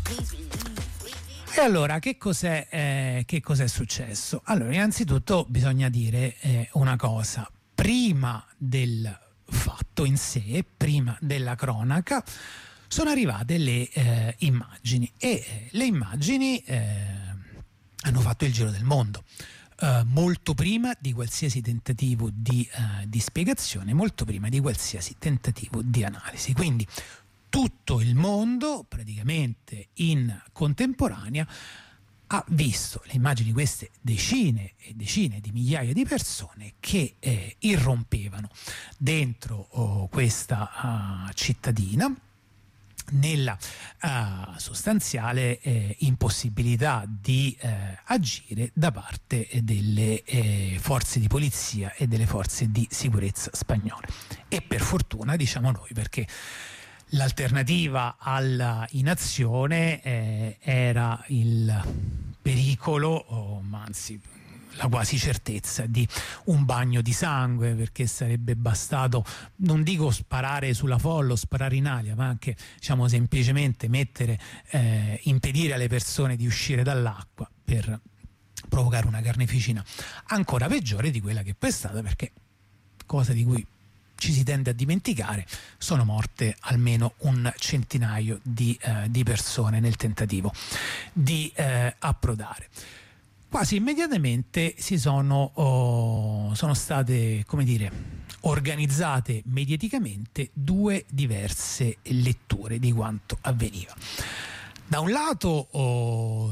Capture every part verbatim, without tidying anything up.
E allora che cos'è, eh, che cos'è successo? Allora, innanzitutto bisogna dire eh, una cosa: prima del fatto in sé, prima della cronaca, sono arrivate le eh, immagini e eh, le immagini eh, hanno fatto il giro del mondo. Uh, molto prima di qualsiasi tentativo di, uh, di spiegazione, molto prima di qualsiasi tentativo di analisi. Quindi tutto il mondo, praticamente in contemporanea, ha visto le immagini di queste decine e decine di migliaia di persone che eh, irrompevano dentro oh, questa uh, cittadina, nella uh, sostanziale eh, impossibilità di eh, agire da parte delle eh, forze di polizia e delle forze di sicurezza spagnole. E per fortuna, diciamo noi, perché l'alternativa alla inazione eh, era il pericolo, o anzi la quasi certezza di un bagno di sangue, perché sarebbe bastato, non dico sparare sulla folla o sparare in aria, ma anche, diciamo, semplicemente mettere, eh, impedire alle persone di uscire dall'acqua per provocare una carneficina ancora peggiore di quella che poi è stata, perché, cosa di cui ci si tende a dimenticare, sono morte almeno un centinaio di, eh, di persone nel tentativo di eh, approdare. Quasi immediatamente si sono, oh, sono state, come dire, organizzate mediaticamente due diverse letture di quanto avveniva. Da un lato oh,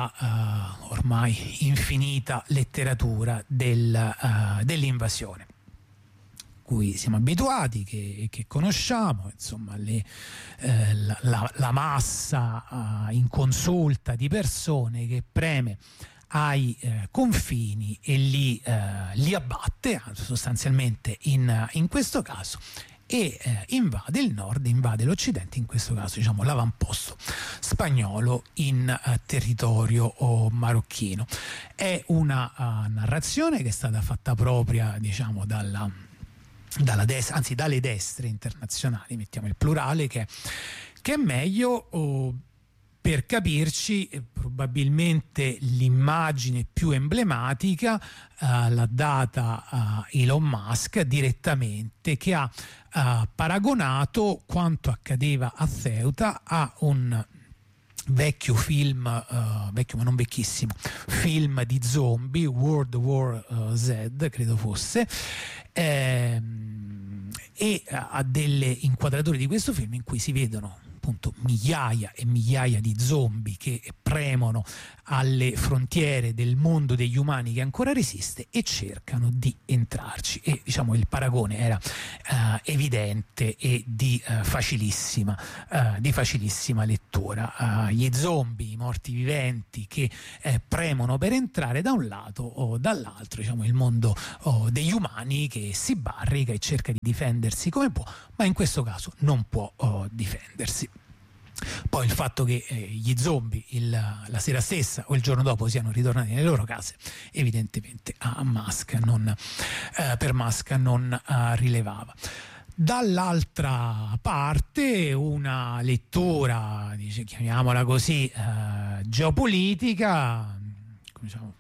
la uh, ormai infinita letteratura del, uh, dell'invasione, cui siamo abituati, che, che conosciamo, insomma, le, eh, la, la, la massa uh, inconsulta di persone che preme ai eh, confini e li, eh, li abbatte sostanzialmente in, in questo caso, e eh, invade il nord, invade l'occidente, in questo caso, diciamo, l'avamposto spagnolo in eh, territorio oh, marocchino. È una uh, narrazione che è stata fatta propria, diciamo, dalla, dalla destra, anzi dalle destre internazionali, mettiamo il plurale, che, che è meglio oh, per capirci. Eh, probabilmente l'immagine più emblematica uh, l'ha data uh, Elon Musk direttamente, che ha uh, paragonato quanto accadeva a Ceuta a un vecchio film, uh, vecchio ma non vecchissimo, film di zombie, World War uh, Z credo fosse, ehm, e ha delle inquadrature di questo film in cui si vedono appunto migliaia e migliaia di zombie che premono alle frontiere del mondo degli umani che ancora resiste e cercano di entrarci, e diciamo il paragone era uh, evidente e di uh, facilissima uh, di facilissima lettura. Uh, gli zombie, i morti viventi che eh, premono per entrare da un lato, o dall'altro, diciamo, il mondo oh, degli umani che si barrica e cerca di difendersi come può, ma in questo caso non può oh, difendersi. Poi il fatto che eh, gli zombie il, la sera stessa o il giorno dopo siano ritornati nelle loro case, evidentemente a Musk non, eh, per Musk non eh, rilevava. Dall'altra parte una lettura, dice, chiamiamola così, eh, geopolitica, diciamo,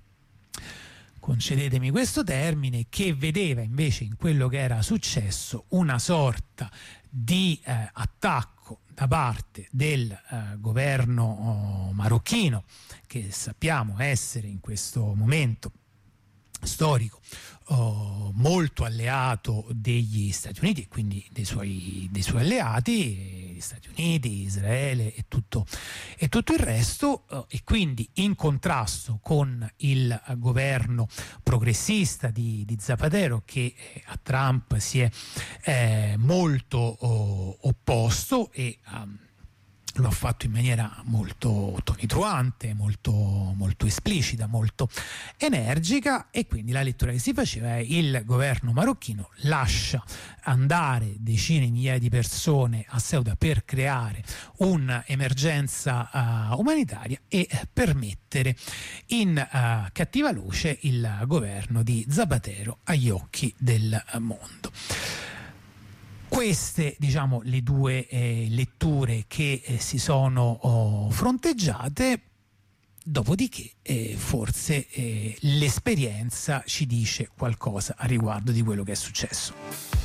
concedetemi questo termine, che vedeva invece in quello che era successo una sorta di eh, attacco da parte del eh, governo oh, marocchino, che sappiamo essere in questo momento storico oh, molto alleato degli Stati Uniti e quindi dei suoi, dei suoi alleati, gli Stati Uniti, Israele e tutto, e tutto il resto, oh, e quindi in contrasto con il governo progressista di, di Zapatero, che eh, a Trump si è eh, molto oh, opposto, e um, lo ha fatto in maniera molto tonitruante, molto, molto esplicita, molto energica, e quindi la lettura che si faceva è: il governo marocchino lascia andare decine di migliaia di persone a Ceuta per creare un'emergenza uh, umanitaria e permettere in uh, cattiva luce il governo di Zapatero agli occhi del mondo. Queste, diciamo, le due eh, letture che eh, si sono oh, fronteggiate. Dopodiché eh, forse eh, l'esperienza ci dice qualcosa a riguardo di quello che è successo.